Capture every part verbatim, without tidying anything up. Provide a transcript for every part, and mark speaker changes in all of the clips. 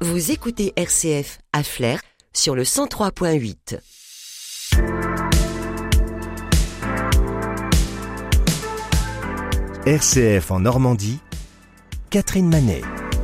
Speaker 1: Vous écoutez R C F à Flers sur le cent trois point huit.
Speaker 2: R C F en Normandie, Catherine Manet.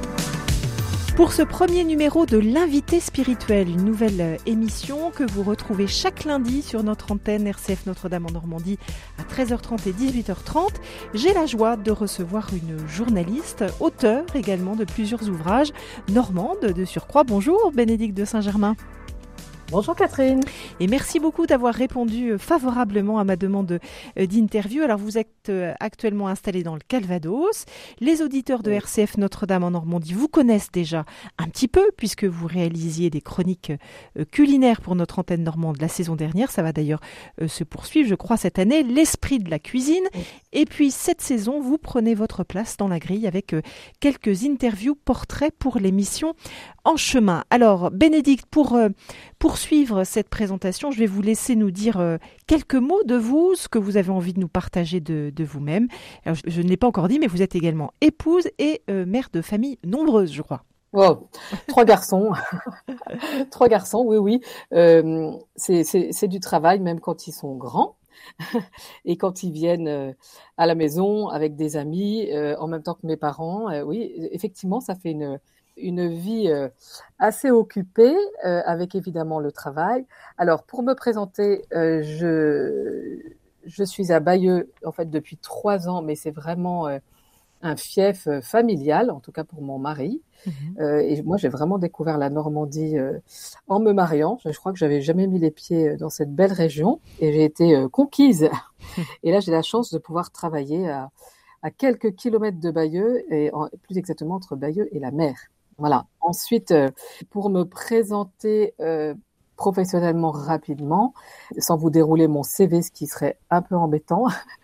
Speaker 3: Pour ce premier numéro de l'Invité spirituel, une nouvelle émission que vous retrouvez chaque lundi sur notre antenne R C F Notre-Dame en Normandie à treize heures trente et dix-huit heures trente, j'ai la joie de recevoir une journaliste, auteure également de plusieurs ouvrages, normande de surcroît. Bonjour Bénédicte de Saint-Germain.
Speaker 4: Bonjour Catherine.
Speaker 3: Et merci beaucoup d'avoir répondu favorablement à ma demande d'interview. Alors vous êtes actuellement installée dans le Calvados. Les auditeurs de R C F Notre-Dame en Normandie vous connaissent déjà un petit peu puisque vous réalisiez des chroniques culinaires pour notre antenne normande la saison dernière. Ça va d'ailleurs se poursuivre, je crois, cette année. L'esprit de la cuisine. Et puis cette saison, vous prenez votre place dans la grille avec quelques interviews, portraits pour l'émission En Chemin. Alors Bénédicte, pour... pour suivre cette présentation, je vais vous laisser nous dire euh, quelques mots de vous, ce que vous avez envie de nous partager de, de vous-même. Alors, je, je ne l'ai pas encore dit, mais vous êtes également épouse et euh, mère de famille nombreuse, je crois.
Speaker 4: Oh, trois garçons, trois garçons, oui, oui. Euh, c'est, c'est, c'est du travail, même quand ils sont grands. Et quand ils viennent euh, à la maison avec des amis, euh, en même temps que mes parents, euh, oui, effectivement, ça fait une... une vie euh, assez occupée, euh, avec évidemment le travail. Alors, pour me présenter, euh, je, je suis à Bayeux, en fait, depuis trois ans, mais c'est vraiment euh, un fief euh, familial, en tout cas pour mon mari. Mmh. Euh, et moi, j'ai vraiment découvert la Normandie euh, en me mariant. Je, je crois que j'avais jamais mis les pieds dans cette belle région et j'ai été euh, conquise. Mmh. Et là, j'ai la chance de pouvoir travailler à, à quelques kilomètres de Bayeux, et en, plus exactement entre Bayeux et la mer. Voilà. Ensuite, euh, pour me présenter euh, professionnellement rapidement, sans vous dérouler mon C V, ce qui serait un peu embêtant,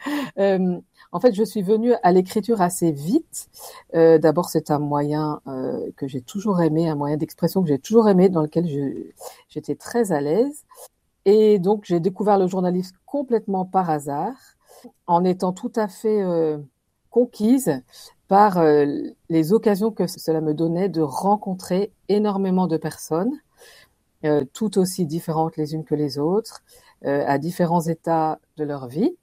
Speaker 4: euh, en fait, je suis venue à l'écriture assez vite. Euh, d'abord, c'est un moyen euh, que j'ai toujours aimé, un moyen d'expression que j'ai toujours aimé, dans lequel je, j'étais très à l'aise. Et donc, j'ai découvert le journalisme complètement par hasard, en étant tout à fait euh, conquise par euh, les occasions que cela me donnait de rencontrer énormément de personnes, euh, toutes aussi différentes les unes que les autres, euh, à différents états de leur vie,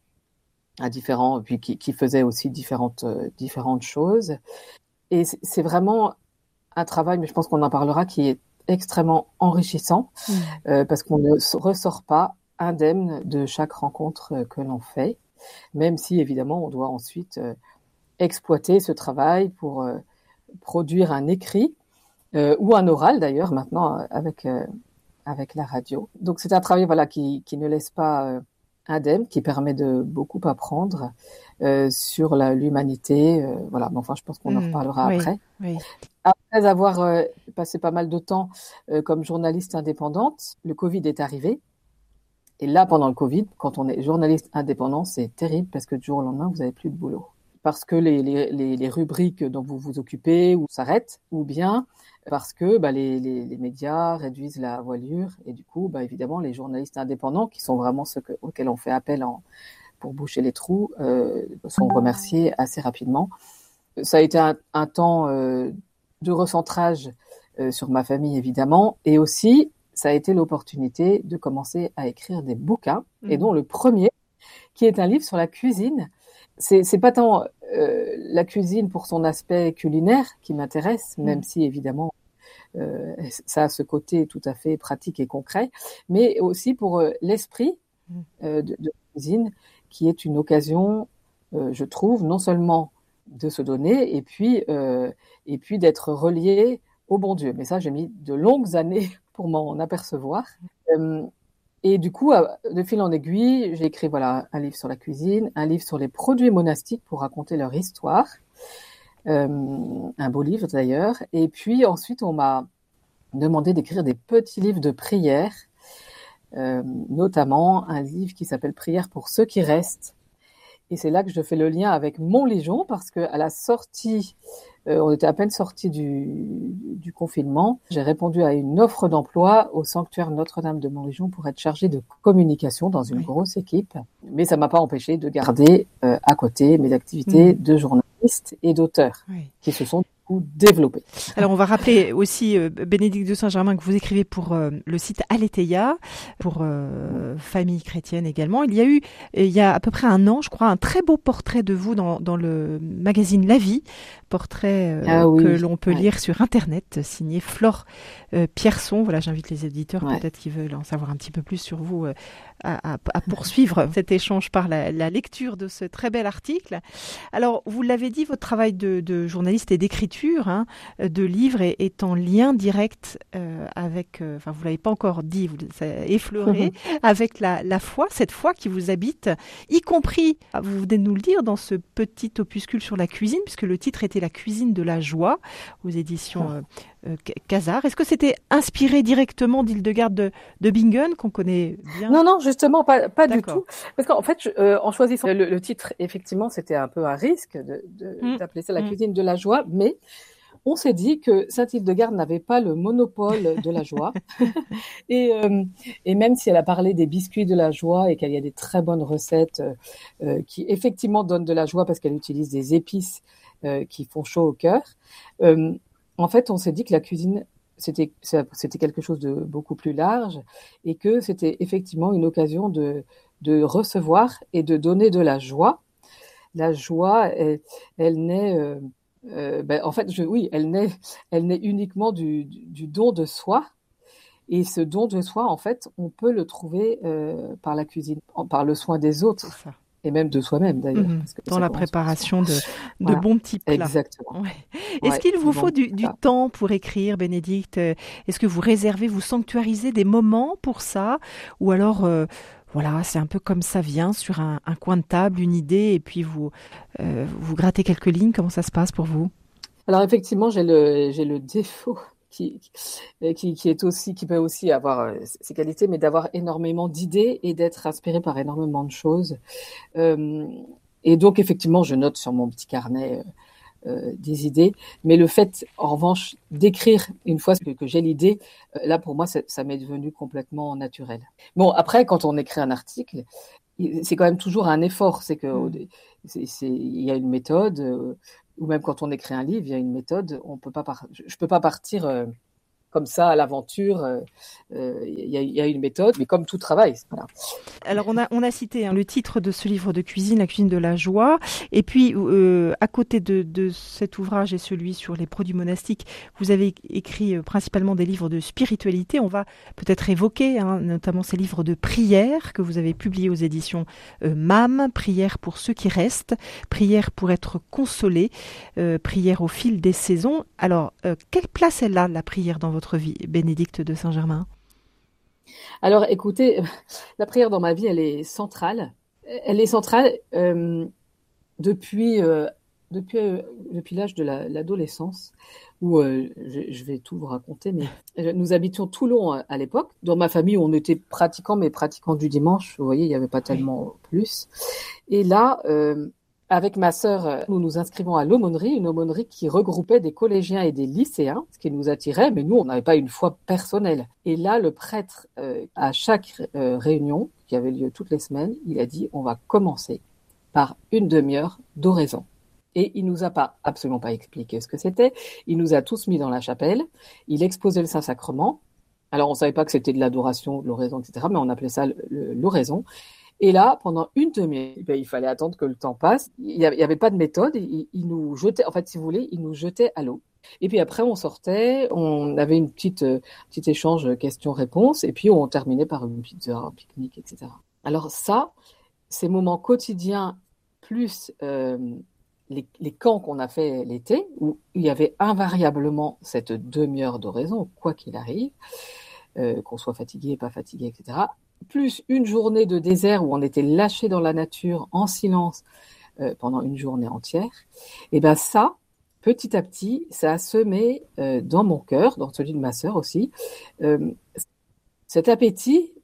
Speaker 4: à différents, puis qui, qui faisaient aussi différentes, euh, différentes choses. Et c'est, c'est vraiment un travail, mais je pense qu'on en parlera, qui est extrêmement enrichissant, mmh. euh, parce qu'on ne ressort pas indemne de chaque rencontre que l'on fait, même si évidemment on doit ensuite euh, exploiter ce travail pour euh, produire un écrit euh, ou un oral d'ailleurs maintenant euh, avec euh, avec la radio. Donc c'est un travail voilà qui qui ne laisse pas euh, indemne, qui permet de beaucoup apprendre euh, sur la, l'humanité. Euh, voilà, mais enfin je pense qu'on mmh, en reparlera oui, après. Oui. Après avoir euh, passé pas mal de temps euh, comme journaliste indépendante, le Covid est arrivé. Et là, pendant le Covid, quand on est journaliste indépendant, c'est terrible parce que du jour au lendemain, vous n'avez plus de boulot. Parce que les, les, les rubriques dont vous vous occupez ou s'arrêtent, ou bien parce que bah, les, les, les médias réduisent la voilure et du coup, bah, évidemment, les journalistes indépendants, qui sont vraiment ceux que, auxquels on fait appel en, pour boucher les trous, euh, sont remerciés assez rapidement. Ça a été un, un temps euh, de recentrage euh, sur ma famille, évidemment, et aussi, ça a été l'opportunité de commencer à écrire des bouquins, mmh. et dont le premier, qui est un livre sur la cuisine. C'est, c'est pas tant euh, la cuisine pour son aspect culinaire qui m'intéresse, même mmh. si évidemment euh, ça a ce côté tout à fait pratique et concret, mais aussi pour euh, l'esprit euh, de, de la cuisine, qui est une occasion, euh, je trouve, non seulement de se donner, et puis euh, et puis d'être relié au bon Dieu. Mais ça, j'ai mis de longues années pour m'en apercevoir. Euh, Et du coup, de fil en aiguille, j'ai écrit voilà un livre sur la cuisine, un livre sur les produits monastiques pour raconter leur histoire, euh, un beau livre d'ailleurs. Et puis ensuite, on m'a demandé d'écrire des petits livres de prières, euh, notamment un livre qui s'appelle Prières pour ceux qui restent. Et c'est là que je fais le lien avec Montlégion, parce que à la sortie, euh, on était à peine sortis du, du confinement, j'ai répondu à une offre d'emploi au sanctuaire Notre-Dame de Montlégion pour être chargée de communication dans une oui. grosse équipe. Mais ça m'a pas empêché de garder euh, à côté mes activités mmh. de journaliste et d'auteur, oui. qui se sont beaucoup développé.
Speaker 3: Alors on va rappeler aussi, euh, Bénédicte de Saint-Germain, que vous écrivez pour euh, le site Aletheia, pour euh, Famille chrétienne également. Il y a eu, il y a à peu près un an, je crois, un très beau portrait de vous dans, dans le magazine La Vie, portrait euh,
Speaker 4: Ah oui,
Speaker 3: que l'on peut
Speaker 4: ouais.
Speaker 3: lire sur Internet, signé Flore euh, Pierson. Voilà, j'invite les éditeurs,
Speaker 4: Ouais.
Speaker 3: peut-être qui veulent en savoir un petit peu plus sur vous, euh, à, à, à poursuivre cet échange par la, la lecture de ce très bel article. Alors, vous l'avez dit, votre travail de, de journaliste et d'écriture, hein, de livres est, est en lien direct euh, avec, euh, enfin, vous l'avez pas encore dit, vous l'avez effleuré, avec la, la foi, cette foi qui vous habite, y compris, vous venez de nous le dire, dans ce petit opuscule sur la cuisine, puisque le titre était La cuisine de la joie, aux éditions euh, euh, Casar. Est-ce que c'était inspiré directement d'Hildegarde de, de Bingen, qu'on connaît bien?
Speaker 4: Non, non, justement, pas, pas du
Speaker 3: D'accord.
Speaker 4: tout. Parce qu'en fait, je- euh, en choisissant le, le titre, effectivement, c'était un peu un risque de, de-
Speaker 3: Mm.
Speaker 4: d'appeler ça la
Speaker 3: Mm.
Speaker 4: cuisine de la joie, mais on s'est dit que Sainte-Hildegarde n'avait pas le monopole de la joie. et, euh, et même si elle a parlé des biscuits de la joie et qu'il y a des très bonnes recettes euh, euh, qui effectivement donnent de la joie parce qu'elle utilise des épices euh, qui font chaud au cœur, euh, en fait, on s'est dit que la cuisine, c'était, c'était quelque chose de beaucoup plus large et que c'était effectivement une occasion de, de recevoir et de donner de la joie. La joie, elle, elle naît, euh, euh, ben, en fait, je, oui, elle naît, elle naît uniquement du, du, du don de soi. Et ce don de soi, en fait, on peut le trouver euh, par la cuisine, par le soin des autres,
Speaker 3: C'est ça.
Speaker 4: et même de soi-même d'ailleurs.
Speaker 3: Mhm.
Speaker 4: Parce que
Speaker 3: Dans
Speaker 4: ça
Speaker 3: la
Speaker 4: commence par soi.
Speaker 3: préparation de, de
Speaker 4: Voilà.
Speaker 3: bons petits plats.
Speaker 4: Exactement.
Speaker 3: Ouais. Est-ce
Speaker 4: Ouais,
Speaker 3: qu'il vous
Speaker 4: du
Speaker 3: faut
Speaker 4: bon
Speaker 3: du, du
Speaker 4: plat.
Speaker 3: temps pour écrire, Bénédicte? Est-ce que vous réservez, vous sanctuarisez des moments pour ça? Ou alors, euh, voilà, c'est un peu comme ça vient sur un, un coin de table, une idée, et puis vous, euh, vous grattez quelques lignes. Comment ça se passe pour vous?
Speaker 4: Alors effectivement, j'ai le, j'ai le défaut qui, qui, qui est aussi, qui peut aussi avoir euh, ses qualités, mais d'avoir énormément d'idées et d'être inspiré par énormément de choses. Euh, et donc effectivement, je note sur mon petit carnet euh, euh, des idées, mais le fait, en revanche, d'écrire une fois que, que j'ai l'idée, euh, là pour moi, ça, ça m'est devenu complètement naturel. Bon, après, quand on écrit un article, il- c'est quand même toujours un effort. C'est que au
Speaker 3: Mm.
Speaker 4: dé- c'est, c'est- il y a une méthode, euh, ou même quand on écrit un livre, il y a une méthode. On peut pas par- je, je peux pas partir euh, comme ça à l'aventure. euh, euh, Il y, a, il y a une méthode, mais comme tout travail, voilà.
Speaker 3: Alors, on a, on a cité hein, le titre de ce livre de cuisine, La cuisine de la joie. Et puis, euh, à côté de, de cet ouvrage et celui sur les produits monastiques, vous avez écrit euh, principalement des livres de spiritualité. On va peut-être évoquer hein, notamment ces livres de prière que vous avez publiés aux éditions euh, M A M, Prière pour ceux qui restent, Prière pour être consolé, euh, Prière au fil des saisons. Alors, euh, quelle place elle a, la prière, dans votre vie, Bénédicte de Saint-Germain?
Speaker 4: Alors, écoutez, la prière dans ma vie, elle est centrale. Elle est centrale euh, depuis, euh, depuis, euh, depuis l'âge de la, l'adolescence, où euh, je, je vais tout vous raconter, mais euh, nous habitions Toulon à, à l'époque. Dans ma famille, on était pratiquants, mais pratiquants du dimanche. Vous voyez, il n'y avait pas tellement plus. Et là, euh, avec ma sœur, nous nous inscrivons à l'aumônerie, une aumônerie qui regroupait des collégiens et des lycéens, ce qui nous attirait, mais nous, on n'avait pas une foi personnelle. Et là, le prêtre, euh, à chaque euh, réunion, qui avait lieu toutes les semaines, il a dit, on va commencer par une demi-heure d'oraison. Et il nous a pas, absolument pas expliqué ce que c'était. Il nous a tous mis dans la chapelle. Il exposait le Saint-Sacrement. Alors, on savait pas que c'était de l'adoration, de l'oraison, et cetera, mais on appelait ça le- le- l'oraison. Et là, pendant une demi-heure, ben, il fallait attendre que le temps passe. Il n'y avait, il y avait pas de méthode. Il, il nous jetait, en fait, si vous voulez, il nous jetait à l'eau. Et puis après, on sortait, on avait une petite, euh, petit échange questions-réponses, et puis on terminait par une pizza, un pique-nique, et cetera. Alors ça, ces moments quotidiens, plus euh, les, les camps qu'on a fait l'été, où il y avait invariablement cette demi-heure d'oraison, quoi qu'il arrive, euh, qu'on soit fatigué, pas fatigué, et cetera, plus une journée de désert où on était lâché dans la nature, en silence, euh, pendant une journée entière, et ben ça, petit à petit, ça a semé euh, dans mon cœur, dans celui de ma sœur aussi, euh, cet appétit.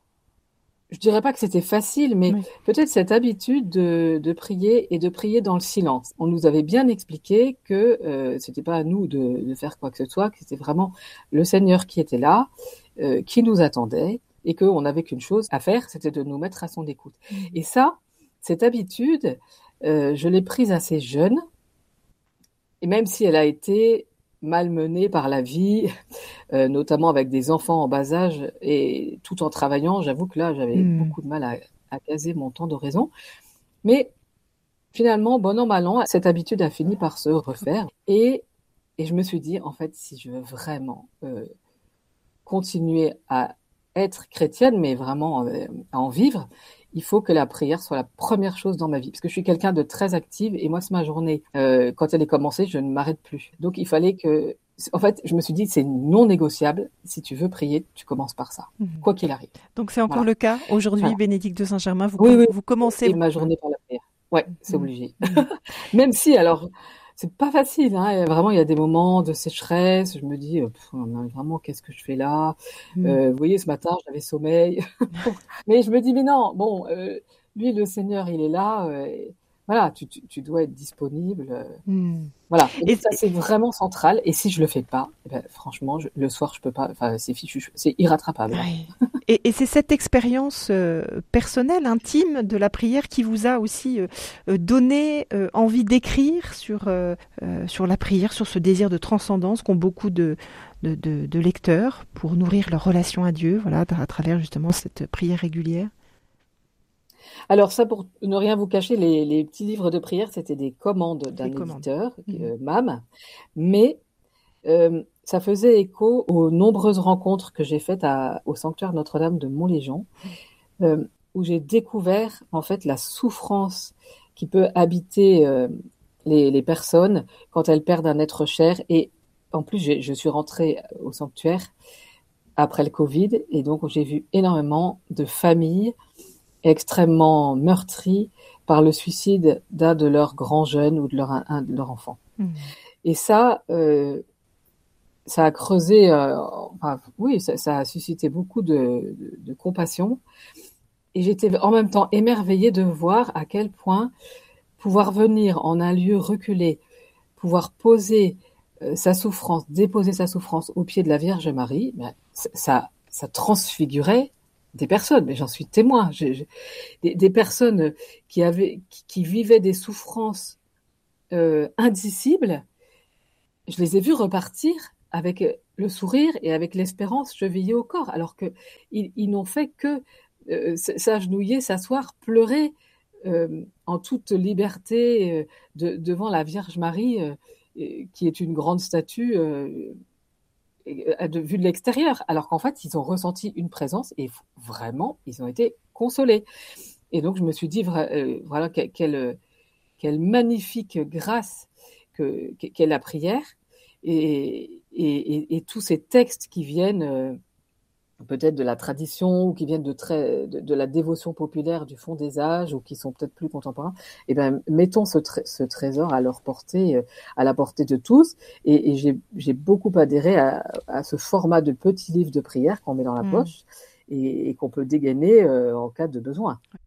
Speaker 4: Je dirais pas que c'était facile, mais
Speaker 3: Oui.
Speaker 4: peut-être cette habitude de, de prier et de prier dans le silence. On nous avait bien expliqué que euh, c'était pas à nous de, de faire quoi que ce soit, que c'était vraiment le Seigneur qui était là, euh, qui nous attendait, et qu'on n'avait qu'une chose à faire, c'était de nous mettre à son écoute.
Speaker 3: Mmh.
Speaker 4: Et ça, cette habitude, euh, je l'ai prise assez jeune, et même si elle a été malmenée par la vie, euh, notamment avec des enfants en bas âge et tout en travaillant, j'avoue que là, j'avais
Speaker 3: Mm.
Speaker 4: beaucoup de mal à, à caser mon temps d'oraison. Mais finalement, bon an, mal an, cette habitude a fini par se refaire. Et, et je me suis dit, en fait, si je veux vraiment euh, continuer à être chrétienne, mais vraiment euh, à en vivre, il faut que la prière soit la première chose dans ma vie. Parce que je suis quelqu'un de très active et moi, c'est ma journée. Euh, quand elle est commencée, je ne m'arrête plus. Donc, il fallait que... En fait, je me suis dit, c'est non négociable. Si tu veux prier, tu commences par ça,
Speaker 3: Mhm.
Speaker 4: quoi qu'il arrive.
Speaker 3: Donc c'est encore
Speaker 4: Voilà.
Speaker 3: le cas aujourd'hui,
Speaker 4: Voilà.
Speaker 3: Bénédicte de Saint-Germain. Vous,
Speaker 4: Oui,
Speaker 3: com-
Speaker 4: oui.
Speaker 3: vous commencez.
Speaker 4: Et ma journée par la prière. Ouais, c'est
Speaker 3: Mhm.
Speaker 4: obligé.
Speaker 3: Mhm.
Speaker 4: Même si, alors, c'est pas facile, hein. Et vraiment, il y a des moments de sécheresse. Je me dis, euh, pff, mais vraiment, qu'est-ce que je fais là?
Speaker 3: Mhm.
Speaker 4: Euh, vous voyez, ce matin, j'avais sommeil. Mais je me dis, mais non, bon, euh, lui, le Seigneur, il est là. euh, et voilà, tu, tu, tu dois être disponible. euh,
Speaker 3: Mhm.
Speaker 4: Voilà. Et
Speaker 3: Et,
Speaker 4: donc, ça, c'est vraiment central. Et si je le fais pas, eh ben, franchement, je- le soir, je peux pas. Enfin, c'est fichu, c'est irrattrapable. hein.
Speaker 3: oui. Et, et c'est cette expérience euh, personnelle, intime de la prière qui vous a aussi euh, euh, donné euh, envie d'écrire sur, euh, euh, sur la prière, sur ce désir de transcendance qu'ont beaucoup de, de, de- de lecteurs pour nourrir leur relation à Dieu, voilà, à, à travers justement cette prière régulière.
Speaker 4: Alors ça, pour ne rien vous cacher, les, les petits livres de prière, c'était des commandes d'un
Speaker 3: Les commandes.
Speaker 4: éditeur,
Speaker 3: Mhm.
Speaker 4: euh, M A M, mais euh, ça faisait écho aux nombreuses rencontres que j'ai faites à- au sanctuaire Notre-Dame de Montlégion, euh, où j'ai découvert en fait la souffrance qui peut habiter euh, les, les personnes quand elles perdent un être cher. Et en plus, j'ai- je suis rentrée au sanctuaire après le Covid, et donc j'ai vu énormément de familles extrêmement meurtries par le suicide d'un de leurs grands jeunes ou de leur, un de leurs enfants.
Speaker 3: Mhm.
Speaker 4: Et ça, euh, ça a creusé, euh, enfin, oui, ça, ça a suscité beaucoup de, de, de compassion. Et j'étais en même temps émerveillée de voir à quel point pouvoir venir en un lieu reculé, pouvoir poser euh, sa souffrance, déposer sa souffrance au pied de la Vierge Marie, ben, ça, ça transfigurait des personnes, mais j'en suis témoin. J'ai, j'ai, des, des personnes qui avaient, qui, qui vivaient des souffrances euh, indicibles, je les ai vues repartir avec le sourire et avec l'espérance chevillée au corps, alors que ils, ils n'ont fait que euh, s'agenouiller, s'asseoir, pleurer euh, en toute liberté euh, de, devant la Vierge Marie, euh, qui est une grande statue euh, de vue de l'extérieur, alors qu'en fait, ils ont ressenti une présence et vraiment, ils ont été consolés. Et donc, je me suis dit, euh, voilà, quelle, quelle magnifique grâce que, qu'est la prière et, et, et, et tous ces textes qui viennent euh, peut-être de la tradition ou qui viennent de, très, de, de la dévotion populaire du fond des âges ou qui sont peut-être plus contemporains, eh ben, mettons ce, tré- ce trésor à leur portée, euh, à la portée de tous. Et, et j'ai, j'ai beaucoup adhéré à, à ce format de petits livres de prière qu'on met dans la
Speaker 3: Mhm.
Speaker 4: poche et, et qu'on peut dégainer euh, en cas de besoin.